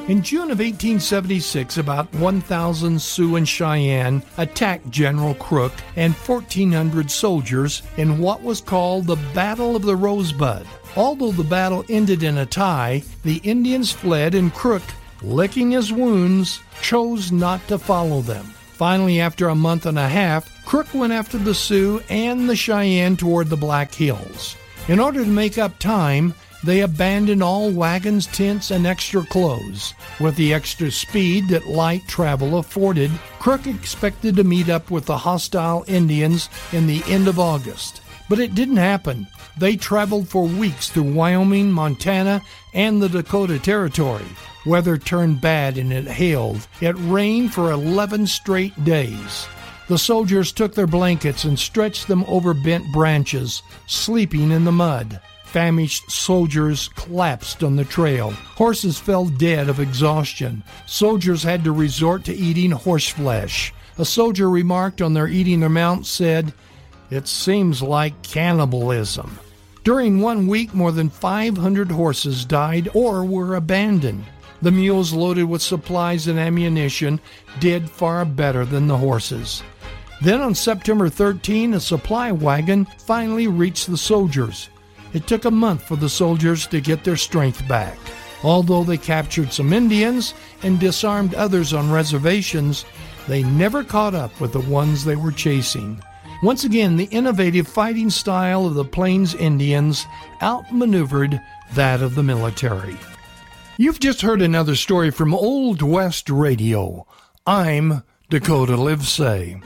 In June of 1876, about 1,000 Sioux and Cheyenne attacked General Crook and 1,400 soldiers in what was called the Battle of the Rosebud. Although the battle ended in a tie, the Indians fled and Crook, licking his wounds, chose not to follow them. Finally, after a month and a half, Crook went after the Sioux and the Cheyenne toward the Black Hills. In order to make up time, they abandoned all wagons, tents, and extra clothes. With the extra speed that light travel afforded, Crook expected to meet up with the hostile Indians in the end of August. But it didn't happen. They traveled for weeks through Wyoming, Montana, and the Dakota Territory. Weather turned bad and it hailed. It rained for 11 straight days. The soldiers took their blankets and stretched them over bent branches, sleeping in the mud. Famished soldiers collapsed on the trail. Horses fell dead of exhaustion. Soldiers had to resort to eating horse flesh. A soldier remarked on their eating their mounts said, "It seems like cannibalism." During 1 week, more than 500 horses died or were abandoned. The mules loaded with supplies and ammunition did far better than the horses. Then on September 13, a supply wagon finally reached the soldiers. It took a month for the soldiers to get their strength back. Although they captured some Indians and disarmed others on reservations, they never caught up with the ones they were chasing. Once again, the innovative fighting style of the Plains Indians outmaneuvered that of the military. You've just heard another story from Old West Radio. I'm Dakota Livesay.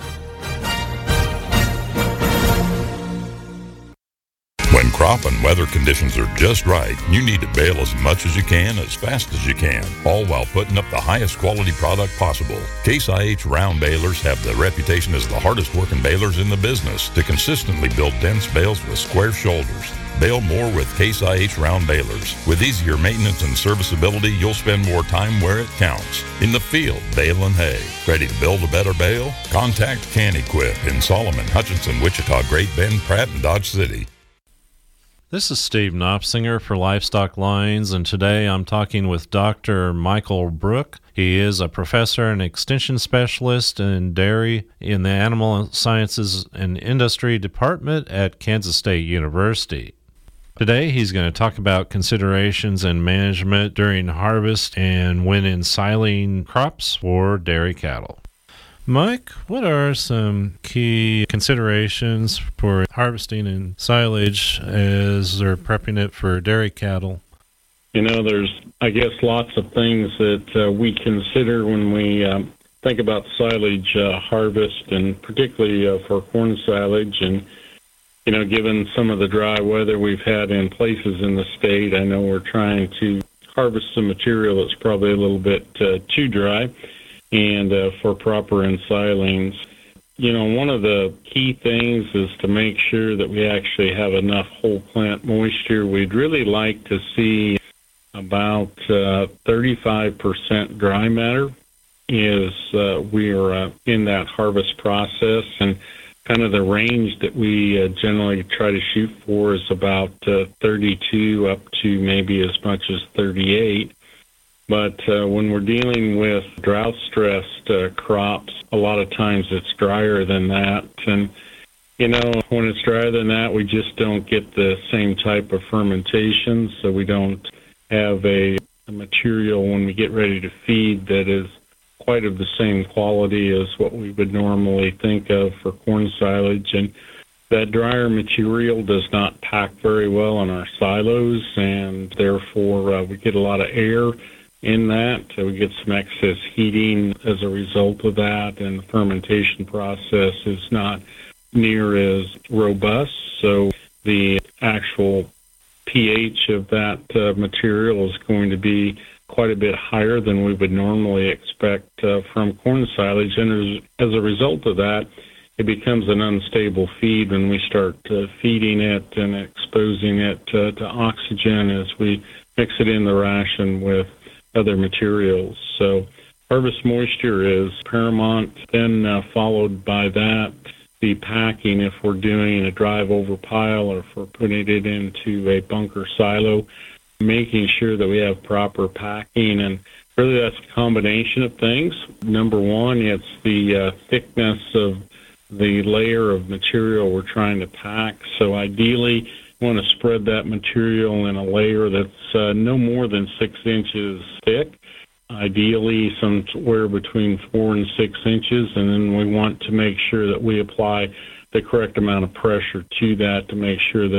When crop and weather conditions are just right, you need to bale as much as you can, as fast as you can, all while putting up the highest quality product possible. Case IH round balers have the reputation as the hardest working balers in the business to consistently build dense bales with square shoulders. Bale more with Case IH round balers. With easier maintenance and serviceability, you'll spend more time where it counts. In the field, baling hay. Ready to build a better bale? Contact CanEquip in Solomon, Hutchinson, Wichita, Great Bend, Pratt, and Dodge City. This is Steve Knopsinger for Livestock Lines, and today I'm talking with Dr. Michael Brook. He is a professor and extension specialist in dairy in the Animal Sciences and Industry Department at Kansas State University. Today he's going to talk about considerations and management during harvest and when ensiling crops for dairy cattle. Mike, what are some key considerations for harvesting and silage as they're prepping it for dairy cattle? You know, there's, I guess, lots of things that we consider when we think about silage harvest, and particularly for corn silage. And, you know, given some of the dry weather we've had in places in the state, I know we're trying to harvest some material that's probably a little bit too dry. And for proper ensilings, you know, one of the key things is to make sure that we actually have enough whole plant moisture. We'd really like to see about 35% dry matter is we're in that harvest process, and kind of the range that we generally try to shoot for is about 32 up to maybe as much as 38. But when we're dealing with drought-stressed crops, a lot of times it's drier than that. And, you know, when it's drier than that, we just don't get the same type of fermentation, so we don't have a material when we get ready to feed that is quite of the same quality as what we would normally think of for corn silage. And that drier material does not pack very well in our silos, and therefore we get a lot of air in that. So we get some excess heating as a result of that, and the fermentation process is not near as robust. So the actual pH of that material is going to be quite a bit higher than we would normally expect from corn silage. And as a result of that, it becomes an unstable feed when we start feeding it and exposing it to oxygen as we mix it in the ration with other materials. So harvest moisture is paramount. Then followed by that, the packing, if we're doing a drive over pile or if we're putting it into a bunker silo, making sure that we have proper packing. And Really, that's a combination of things. Number one, it's the thickness of the layer of material we're trying to pack. So ideally, you want to spread that material in a layer that's no more than 6 inches thick, ideally somewhere between 4 and 6 inches, and then we want to make sure that we apply the correct amount of pressure to that to make sure that